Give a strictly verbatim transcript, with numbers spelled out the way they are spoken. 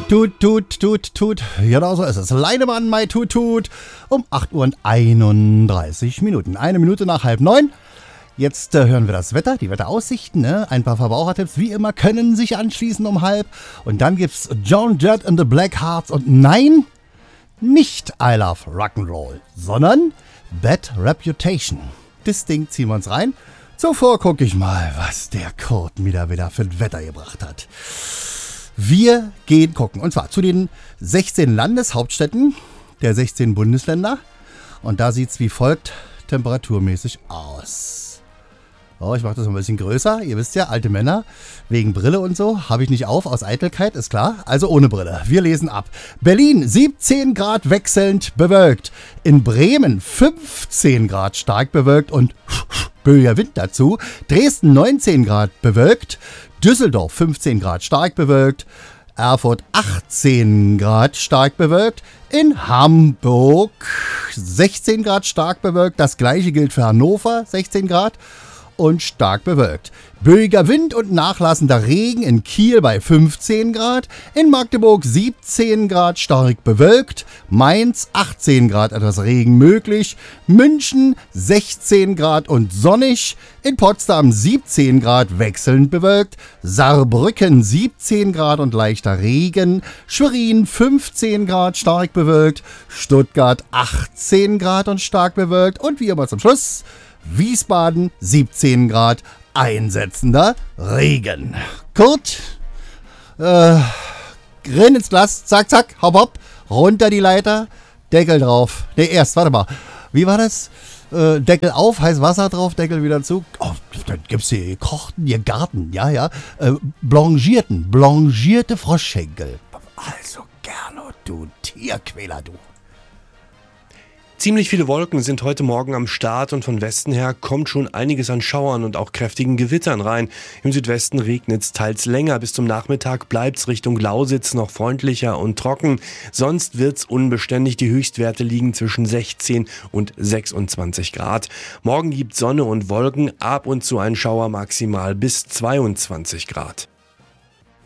Tut, tut, tut, tut. Genau so ist es. Leinemann, mai tut, tut. Um acht Uhr und einunddreißig Minuten. Eine Minute nach halb neun. Jetzt äh, hören wir das Wetter, die Wetteraussichten. Ne? Ein paar Verbrauchertipps, wie immer, können sich anschließen um halb. Und dann gibt's Joan Jett and the Blackhearts. Und nein, nicht I Love Rock'n'Roll, sondern Bad Reputation. Das Ding ziehen wir uns rein. Zuvor gucke ich mal, was der Kurt mir da wieder für ein Wetter gebracht hat. Wir gehen gucken, und zwar zu den sechzehn Landeshauptstädten der sechzehn Bundesländer. Und da sieht es wie folgt temperaturmäßig aus. Oh, ich mache das mal ein bisschen größer. Ihr wisst ja, alte Männer, wegen Brille und so, habe ich nicht auf, aus Eitelkeit, ist klar. Also ohne Brille. Wir lesen ab. Berlin, siebzehn Grad wechselnd bewölkt. In Bremen, fünfzehn Grad stark bewölkt und böiger Wind dazu. Dresden, neunzehn Grad bewölkt. Düsseldorf, fünfzehn Grad stark bewölkt. Erfurt, achtzehn Grad stark bewölkt. In Hamburg, sechzehn Grad stark bewölkt. Das gleiche gilt für Hannover, sechzehn Grad. Und stark bewölkt. Böiger Wind und nachlassender Regen in Kiel bei fünfzehn Grad. In Magdeburg siebzehn Grad stark bewölkt. Mainz achtzehn Grad etwas Regen möglich. München sechzehn Grad und sonnig. In Potsdam siebzehn Grad wechselnd bewölkt. Saarbrücken siebzehn Grad und leichter Regen. Schwerin fünfzehn Grad stark bewölkt. Stuttgart achtzehn Grad und stark bewölkt. Und wie immer zum Schluss Wiesbaden, siebzehn Grad, einsetzender Regen. Kurt, äh, renn ins Glas, zack, zack, hopp, hopp, runter die Leiter, Deckel drauf. Ne, erst, warte mal, wie war das? Äh, Deckel auf, heiß Wasser drauf, Deckel wieder zu. Oh, dann gibt's hier gekochten, hier Garten, ja, ja. Äh, blanchierten, blanchierte Froschschenkel. Also gerne, du Tierquäler, du. Ziemlich viele Wolken sind heute Morgen am Start und von Westen her kommt schon einiges an Schauern und auch kräftigen Gewittern rein. Im Südwesten regnet es teils länger. Bis zum Nachmittag bleibt es Richtung Lausitz noch freundlicher und trocken. Sonst wird es unbeständig. Die Höchstwerte liegen zwischen sechzehn und sechsundzwanzig Grad. Morgen gibt Sonne und Wolken, ab und zu ein Schauer, maximal bis zweiundzwanzig Grad.